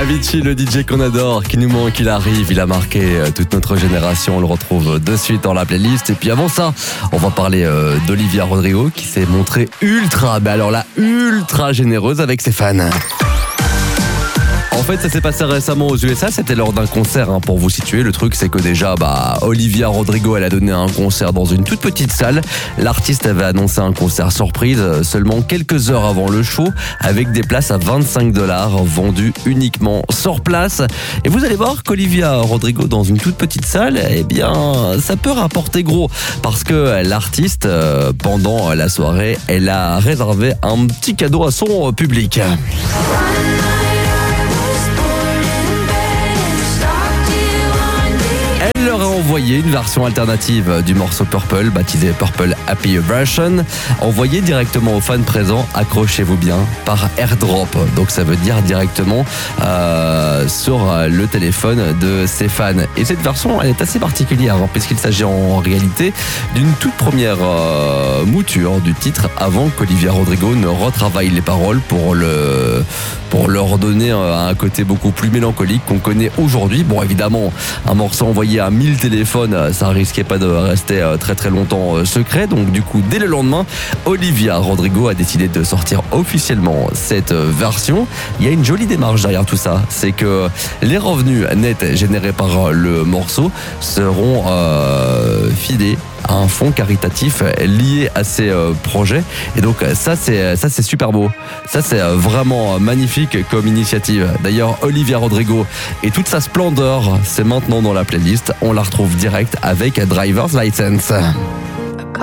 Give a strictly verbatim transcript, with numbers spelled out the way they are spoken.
Avicii, le D J qu'on adore, qui nous manque, il arrive, il a marqué toute notre génération. On le retrouve de suite dans la playlist. Et puis avant ça, on va parler euh, d'Olivia Rodrigo, qui s'est montrée ultra, mais alors là, ultra généreuse avec ses fans. En fait, ça s'est passé récemment aux U S A, c'était lors d'un concert, hein, pour vous situer. Le truc, c'est que déjà, bah, Olivia Rodrigo, elle a donné un concert dans une toute petite salle. L'artiste avait annoncé un concert surprise seulement quelques heures avant le show, avec des places à vingt-cinq dollars vendues uniquement sur place. Et vous allez voir qu'Olivia Rodrigo, dans une toute petite salle, eh bien, ça peut rapporter gros. Parce que l'artiste, euh, pendant la soirée, elle a réservé un petit cadeau à son public. Elle leur a envoyé une version alternative du morceau Purple, baptisé Purple Happy Version, envoyée directement aux fans présents, accrochez-vous bien, par airdrop. Donc ça veut dire directement euh, sur le téléphone de ses fans. Et cette version, elle est assez particulière, hein, puisqu'il s'agit en réalité d'une toute première euh, mouture du titre avant qu'Olivia Rodrigo ne retravaille les paroles pour le pour leur donner un côté beaucoup plus mélancolique qu'on connaît aujourd'hui. Bon, évidemment, un morceau envoyé à mille téléphones, ça risquait pas de rester très très longtemps secret. Donc du coup, dès le lendemain, Olivia Rodrigo a décidé de sortir officiellement cette version. Il y a une jolie démarche derrière tout ça, c'est que les revenus nets générés par le morceau seront euh, filés à un fonds caritatif lié à ces euh, projets. Et donc ça c'est ça c'est super beau. Ça c'est vraiment magnifique comme initiative. D'ailleurs, Olivia Rodrigo et toute sa splendeur, c'est maintenant dans la playlist. On la retrouve direct avec Driver's License.